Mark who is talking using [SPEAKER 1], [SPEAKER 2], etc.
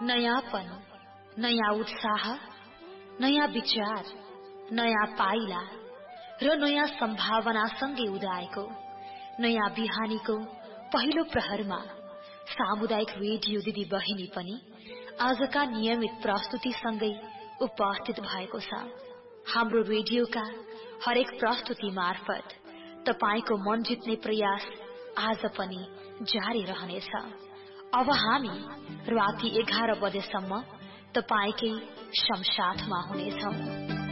[SPEAKER 1] नयाँपन, नयाँ उत्साह, नयाँ विचार, नयाँ पाइला र नयाँ सम्भावनासँगै उदाएको नयाँ बिहानीको पहिलो प्रहरमा सामुदायिक रेडियो दिदी बहिनी पनि आजका नियमित प्रस्तुतिसँगै उपस्थित भएको छ। हाम्रो रेडियोका हरेक प्रस्तुति मार्फत तपाईको मन जित्ने प्रयास आज पनि जारी रहनेछ। अब हामी राति 11 बजेसम्म तपाईकै समसाथमा हुनेछौं।